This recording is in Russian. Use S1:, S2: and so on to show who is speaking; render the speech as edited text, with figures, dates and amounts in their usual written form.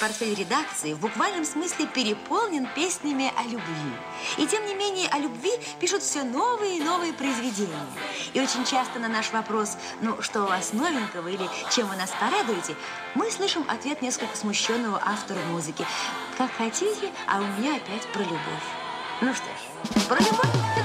S1: портфель редакции в буквальном смысле переполнен песнями о любви. И тем не менее о любви пишут все новые и новые произведения. И очень часто на наш вопрос, ну, что у вас новенького или чем вы нас порадуете, мы слышим ответ несколько смущенного автора музыки. Как хотите, а у меня опять про любовь. Ну что ж, про любовь.